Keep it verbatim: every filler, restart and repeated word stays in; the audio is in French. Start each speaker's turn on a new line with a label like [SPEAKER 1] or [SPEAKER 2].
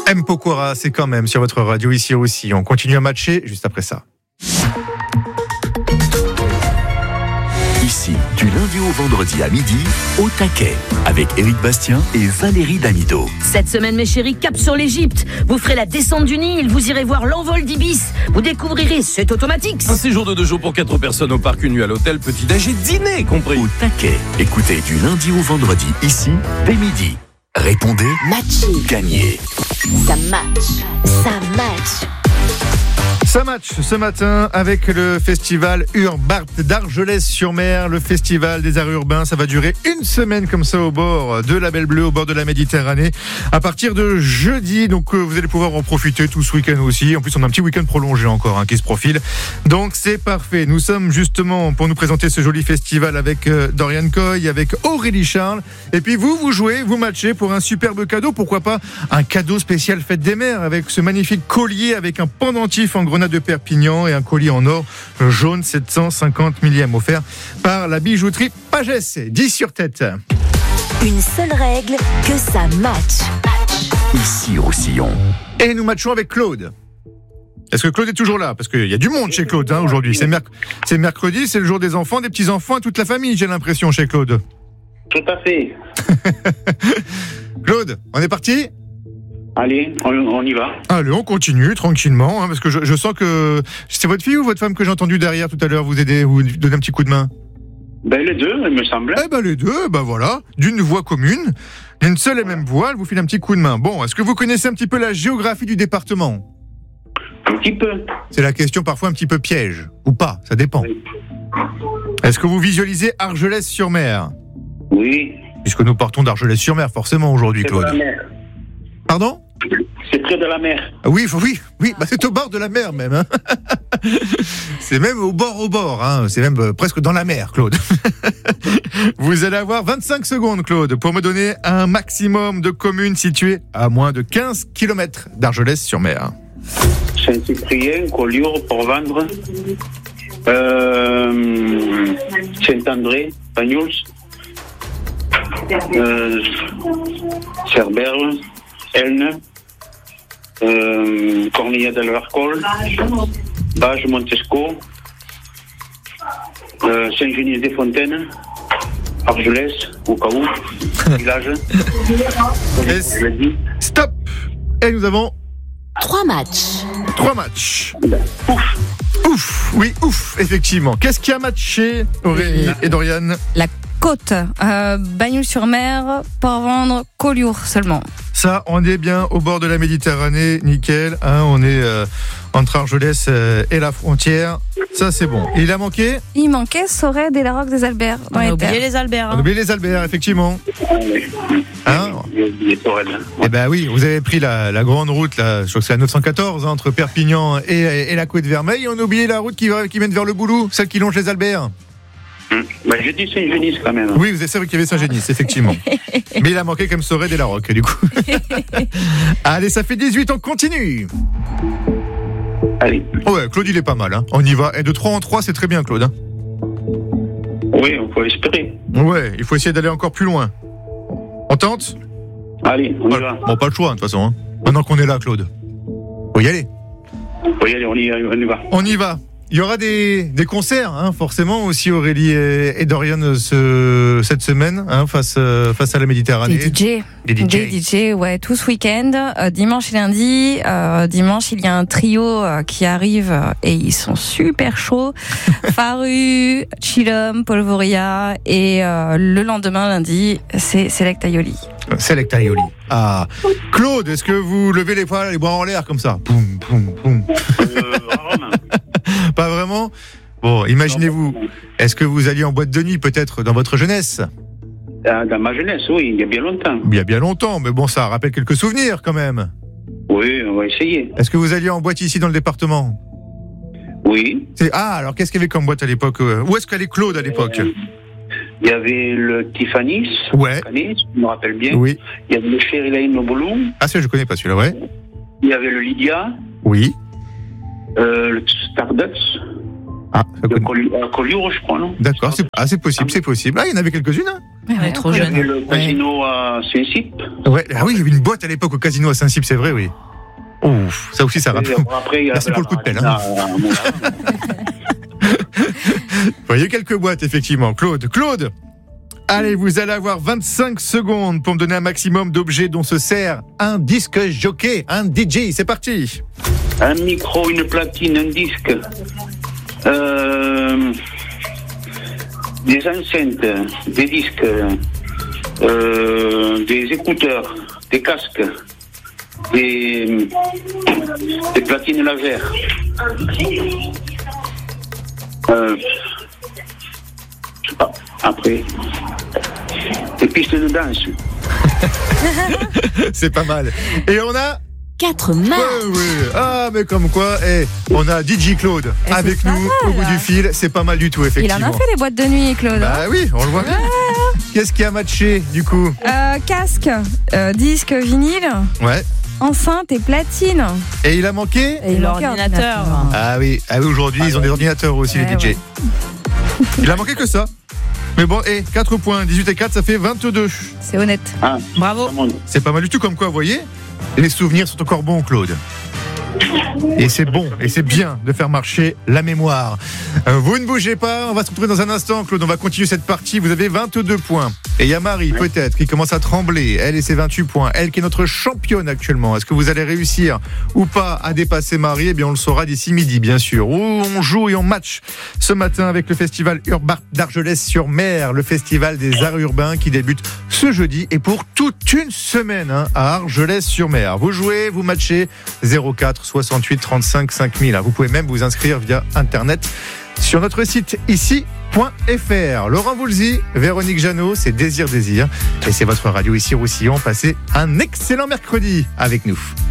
[SPEAKER 1] M. Pokora, c'est quand même sur votre radio ici aussi. On continue à matcher juste après ça.
[SPEAKER 2] Ici, du lundi au vendredi à midi, au taquet, avec Éric Bastien et Valérie Damido.
[SPEAKER 3] Cette semaine, mes chéris, cap sur l'Égypte. Vous ferez la descente du Nil, vous irez voir l'envol d'Ibis. Vous découvrirez, c'est automatique.
[SPEAKER 4] Un séjour de deux jours pour quatre personnes au parc, une nuit à l'hôtel, petit-déj et dîner compris.
[SPEAKER 2] Au taquet, écoutez du lundi au vendredi, ici, dès midi. Répondez,
[SPEAKER 5] matchez,
[SPEAKER 2] gagnez.
[SPEAKER 5] Ça match, ça match.
[SPEAKER 1] Ça match ce matin avec le festival Urbart d'Argelès-sur-Mer, le festival des arts urbains. Ça va durer une semaine comme ça au bord de la Belle Bleue, au bord de la Méditerranée, à partir de jeudi. Donc euh, vous allez pouvoir en profiter tout ce week-end aussi. En plus, on a un petit week-end prolongé encore hein, qui se profile. Donc c'est parfait. Nous sommes justement pour nous présenter ce joli festival avec euh, Dorian Coy, avec Aurélie Charles. Et puis vous, vous jouez, vous matchez pour un superbe cadeau. Pourquoi pas un cadeau spécial Fête des Mères avec ce magnifique collier avec un pendentif en grenade de Perpignan et un collier en or jaune sept cent cinquante millième offert par la bijouterie Pagès. dix sur tête.
[SPEAKER 5] Une seule règle, que ça match.
[SPEAKER 2] Ici, Roussillon.
[SPEAKER 1] Et nous matchons avec Claude. Est-ce que Claude est toujours là? Parce qu'il y a du monde chez Claude hein, aujourd'hui. C'est, merc- c'est mercredi, c'est le jour des enfants, des petits-enfants et toute la famille, j'ai l'impression, chez Claude.
[SPEAKER 6] Tout à fait.
[SPEAKER 1] Claude, on est parti?
[SPEAKER 6] Allez, on, on y va.
[SPEAKER 1] Allez, on continue tranquillement, hein, parce que je, je sens que c'est votre fille ou votre femme que j'ai entendu derrière tout à l'heure vous aider, vous donner un petit coup de main.
[SPEAKER 6] Ben les deux, il me semble.
[SPEAKER 1] Eh ben les deux, ben voilà, d'une voix commune, d'une seule et même voix, elle vous file un petit coup de main. Bon, est-ce que vous connaissez un petit peu la géographie du département?
[SPEAKER 6] Un petit peu.
[SPEAKER 1] C'est la question parfois un petit peu piège, ou pas, ça dépend.
[SPEAKER 6] Oui.
[SPEAKER 1] Est-ce que vous visualisez Argelès-sur-Mer?
[SPEAKER 6] Oui.
[SPEAKER 1] Puisque nous partons d'Argelès-sur-Mer forcément aujourd'hui,
[SPEAKER 6] C'est
[SPEAKER 1] Claude.
[SPEAKER 6] de la mer.
[SPEAKER 1] Pardon?
[SPEAKER 6] C'est près de la mer.
[SPEAKER 1] Oui, oui, oui, bah c'est au bord de la mer même. Hein. C'est même au bord, au bord. Hein. C'est même euh, presque dans la mer, Claude. Vous allez avoir vingt-cinq secondes, Claude, pour me donner un maximum de communes situées à moins de quinze kilomètres d'Argelès-sur-Mer.
[SPEAKER 6] Saint-Cyprien, Collioure, Port-Vendre, euh, Saint-André, Bagnols, euh, Cerbère, Elne, euh, Cornilla del Varcol, Bage, Montesco, euh, Saint-Genis-des-Fontaines, Argelès, au cas où, village.
[SPEAKER 1] Yes.
[SPEAKER 6] Je l'ai dit.
[SPEAKER 1] Stop. Et nous avons
[SPEAKER 5] Trois matchs.
[SPEAKER 1] trois matchs.
[SPEAKER 6] Ouf.
[SPEAKER 1] Ouf, oui, ouf, effectivement. Qu'est-ce qui a matché, Aurélie et Dorian?
[SPEAKER 7] La côte, euh, Bagnols-sur-Mer, Port-Vendre, Collioure seulement.
[SPEAKER 1] Ça, on est bien au bord de la Méditerranée, nickel. Hein, on est euh, entre Argelès euh, et la frontière. Ça, c'est bon. Il a manqué?
[SPEAKER 7] Il manquait Sorède et la Roque des Albert dans
[SPEAKER 3] On a
[SPEAKER 7] les
[SPEAKER 3] oublié
[SPEAKER 7] terres.
[SPEAKER 3] les Alberts.
[SPEAKER 1] On
[SPEAKER 3] Hein.
[SPEAKER 1] a oublié les Alberts, effectivement. Hein?
[SPEAKER 6] Les Torrelles.
[SPEAKER 1] Eh ben oui, vous avez pris la, la grande route, là, je crois que c'est la neuf cent quatorze, hein, entre Perpignan et, et la côte Vermeille. Et on a oublié la route qui, va, qui mène vers le Boulou, celle qui longe les Alberts.
[SPEAKER 6] Ben, je dis Saint-Genis quand même.
[SPEAKER 1] Oui, vous avez savez qu'il y avait Saint-Génis, effectivement. Mais il a manqué comme Sorède et la Roque, du coup. Allez, ça fait dix-huit, on continue.
[SPEAKER 6] Allez.
[SPEAKER 1] Oh ouais, Claude, il est pas mal. Hein. On y va. Et de trois en trois, c'est très bien, Claude. Hein.
[SPEAKER 6] Oui, on peut espérer.
[SPEAKER 1] Ouais, il faut essayer d'aller encore plus loin. On tente?
[SPEAKER 6] Allez, on y va.
[SPEAKER 1] Bon, pas le choix, de toute façon. Hein. Maintenant qu'on est là, Claude. Faut y aller.
[SPEAKER 6] Oui, allez, on y, on y va.
[SPEAKER 1] On y va. Il y aura des, des concerts, hein, forcément, aussi Aurélie et, et Dorian ce, cette semaine, hein, face, euh, face à la Méditerranée.
[SPEAKER 7] Des D J.
[SPEAKER 1] Des D J.
[SPEAKER 7] Des D J, ouais, tout ce week-end. Euh, dimanche et lundi. Euh, dimanche, il y a un trio euh, qui arrive euh, et ils sont super chauds. Faru, Chilom, Polvoria. Et euh, le lendemain, lundi, c'est Select Aioli.
[SPEAKER 1] Select Aioli. Ah. Claude, est-ce que vous levez les bras, les bras en l'air comme ça? Boum, boum, boum.
[SPEAKER 6] Euh, rarement.
[SPEAKER 1] Pas vraiment? Bon, imaginez-vous, est-ce que vous alliez en boîte de nuit peut-être dans votre jeunesse?
[SPEAKER 6] Dans ma jeunesse, oui, il y a bien longtemps.
[SPEAKER 1] Il y a bien longtemps, mais bon, ça rappelle quelques souvenirs quand même.
[SPEAKER 6] Oui, on va essayer.
[SPEAKER 1] Est-ce que vous alliez en boîte ici dans le département?
[SPEAKER 6] Oui.
[SPEAKER 1] C'est... Ah, alors qu'est-ce qu'il y avait comme boîte à l'époque? Où est-ce qu'allait Claude à l'époque?
[SPEAKER 6] Il y avait le Tiffany's,
[SPEAKER 1] Ouais.
[SPEAKER 6] Tiffany's, je me rappelle bien.
[SPEAKER 1] Oui.
[SPEAKER 6] Il y avait le Sherry Lane au Boulou.
[SPEAKER 1] Ah, ça, je connais pas celui-là, ouais.
[SPEAKER 6] Il y avait le Lydia,
[SPEAKER 1] Oui.
[SPEAKER 6] euh, le Stardust,
[SPEAKER 1] Ah, ça
[SPEAKER 6] le
[SPEAKER 1] connaît.
[SPEAKER 6] Colli- euh, Collioure, je crois, non?
[SPEAKER 1] D'accord, c'est... Ah, c'est possible, c'est possible. Ah, il y en avait quelques-unes, hein.
[SPEAKER 3] On est trop
[SPEAKER 6] Il y
[SPEAKER 3] jeune.
[SPEAKER 6] avait le casino à Saint-Cyp.
[SPEAKER 1] Ouais, ah oui, il y avait une boîte à l'époque au casino à Saint-Cyp, c'est vrai, oui. Ouf, ça aussi, ça
[SPEAKER 6] Et
[SPEAKER 1] rappelle.
[SPEAKER 6] après, il y
[SPEAKER 1] Merci
[SPEAKER 6] avait
[SPEAKER 1] pour
[SPEAKER 6] la
[SPEAKER 1] le coup de pelle,
[SPEAKER 6] marina
[SPEAKER 1] hein.
[SPEAKER 6] à Montréal.
[SPEAKER 1] Il y a quelques boîtes, effectivement. Claude, Claude, allez, vous allez avoir vingt-cinq secondes pour me donner un maximum d'objets dont se sert un disque jockey, un D J. C'est parti.
[SPEAKER 6] Un micro, une platine, un disque. Euh, des enceintes, des disques, euh, des écouteurs, des casques, des, des platines laser. Euh, je sais pas, après, des pistes de danse.
[SPEAKER 1] C'est pas mal. Et on a...
[SPEAKER 5] Quatre mains.
[SPEAKER 1] Ouais, ouais. Ah, mais comme quoi, eh, on a D J Claude
[SPEAKER 7] Et c'est
[SPEAKER 1] avec
[SPEAKER 7] pas
[SPEAKER 1] nous au bout
[SPEAKER 7] mal.
[SPEAKER 1] du fil. C'est pas mal du tout,
[SPEAKER 7] Il
[SPEAKER 1] effectivement.
[SPEAKER 7] en a fait les boîtes de nuit, Claude. hein.
[SPEAKER 1] Bah oui, on le voit bien. Qu'est-ce qui a matché, du coup?
[SPEAKER 7] Euh, casque, euh, disque, vinyle,
[SPEAKER 1] Ouais.
[SPEAKER 7] enceinte et platine.
[SPEAKER 1] Et il a manqué?
[SPEAKER 7] Et
[SPEAKER 3] l'ordinateur.
[SPEAKER 1] Ah oui, ah oui, aujourd'hui, ils ont des ordinateurs aussi,
[SPEAKER 7] Ouais,
[SPEAKER 1] les D J.
[SPEAKER 7] ouais.
[SPEAKER 1] Il a manqué que ça. Mais bon, et quatre points, dix-huit et quatre, ça fait vingt-deux.
[SPEAKER 7] C'est honnête.
[SPEAKER 6] Ah,
[SPEAKER 3] Bravo.
[SPEAKER 6] vraiment.
[SPEAKER 1] C'est pas mal du tout, comme quoi, vous voyez, les souvenirs sont encore bons, Claude. Et c'est bon, et c'est bien de faire marcher la mémoire. Euh, vous ne bougez pas, on va se retrouver dans un instant, Claude. On va continuer cette partie. Vous avez vingt-deux points. Et il y a Marie, peut-être, qui commence à trembler. Elle et ses vingt-huit points. Elle qui est notre championne actuellement. Est-ce que vous allez réussir ou pas à dépasser Marie? Eh bien, on le saura d'ici midi, bien sûr. Où on joue et on match ce matin avec le festival Urbart d'Argelès-sur-Mer, le festival des arts urbains qui débute ce jeudi et pour toute une semaine hein, à Argelès-sur-Mer. Vous jouez, vous matchez zéro quatre soixante-huit trente-cinq cinq mille. Vous pouvez même vous inscrire via Internet sur notre site ici point f r. Laurent Voulzy, Véronique Jeannot, c'est Désir Désir. Et c'est votre radio ici Roussillon. Passez un excellent mercredi avec nous.